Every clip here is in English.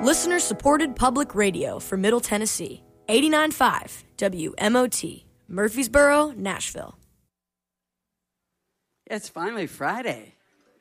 Listener-supported public radio for Middle Tennessee. 89.5 WMOT, Murfreesboro, Nashville. It's finally Friday.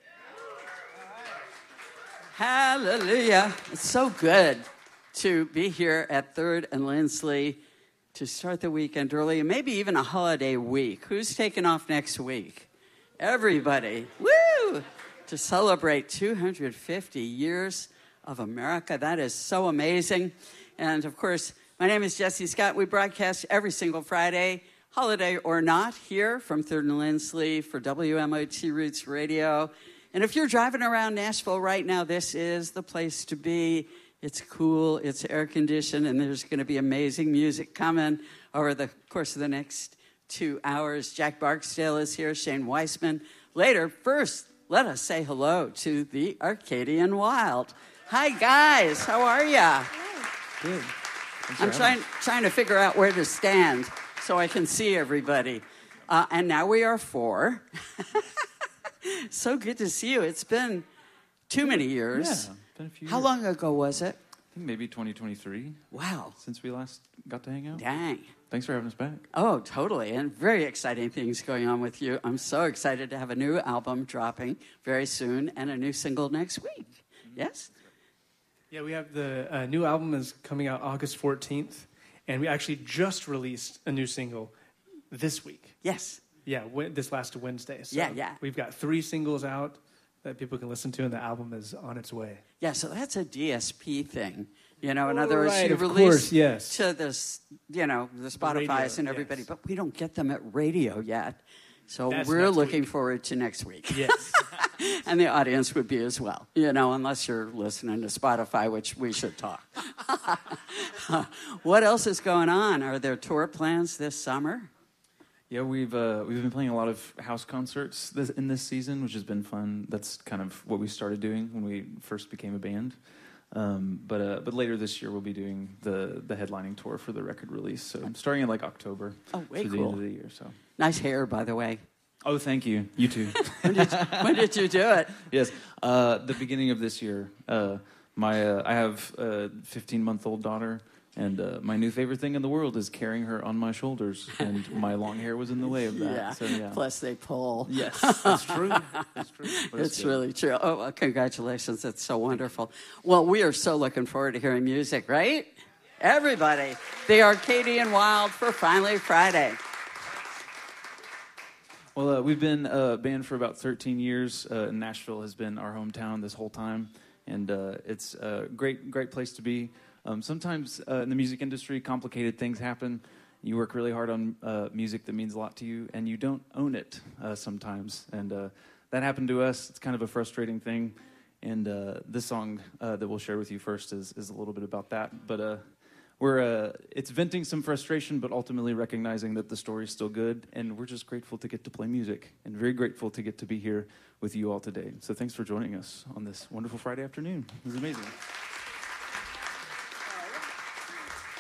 Hallelujah. It's so good to be here at 3rd and Lindsley to start the weekend early, and maybe even a holiday week. Who's taking off next week? Everybody. Woo! To celebrate 250 years of America. That is so amazing. And, of course, my name is Jessie Scott. We broadcast every single Friday, holiday or not, here from 3rd and Lindsley for WMOT Roots Radio. And if you're driving around Nashville right now, this is the place to be. It's cool, it's air-conditioned, and there's going to be amazing music coming over the course of the next 2 hours. Jack Barksdale is here, Shane Weissman. Later, first, let us say hello to the Arcadian Wild. Hi, guys. How are ya? Good. I'm trying to figure out where to stand so I can see everybody. And now we are 4. So good to see you. It's been too many years. Yeah, been a few How years. long ago was it? I think maybe 2023. Wow. Since we last got to hang out. Dang. Thanks for having us back. Oh, totally. And very exciting things going on with you. I'm so excited to have a new album dropping very soon and a new single next week. Yes? Yeah, we have the new album is coming out August 14th, and we actually just released a new single this week. Yes. Yeah, this last Wednesday. So Yeah. We've got 3 singles out that people can listen to, and the album is on its way. Yeah, so that's a DSP thing. You know, in other words, right, you of release course, yes. to this, the Spotify's radio, and everybody, yes. but we don't get them at radio yet. So That's we're next looking week. forward to next week. Yes. And the audience would be as well, unless you're listening to Spotify, which we should talk. What else is going on? Are there tour plans this summer? Yeah, we've been playing a lot of house concerts in this season, which has been fun. That's kind of what we started doing when we first became a band. But later this year we'll be doing the headlining tour for the record release. So starting in October. Oh, way through the cool. end of the year. So Nice hair, by the way. oh, thank you. You too. When did you do it? Yes, the beginning of this year. I have a 15-month-old daughter. And my new favorite thing in the world is carrying her on my shoulders. And my long hair was in the way of that. Yeah. So, yeah. Plus they pull. Yes, that's true. That's true. But It's good. really true. Oh, well, congratulations. That's so wonderful. Well, we are so looking forward to hearing music, right? Everybody. The Arcadian Wild for Finally Friday. Well, we've been a band for about 13 years. Nashville has been our hometown this whole time. And it's a great place to be. Sometimes in the music industry, complicated things happen. You work really hard on music that means a lot to you, and you don't own it sometimes. And that happened to us. It's kind of a frustrating thing. And this song that we'll share with you first is a little bit about that. But it's venting some frustration, but ultimately recognizing that the story's still good. And we're just grateful to get to play music, and very grateful to get to be here with you all today. So thanks for joining us on this wonderful Friday afternoon. It was amazing.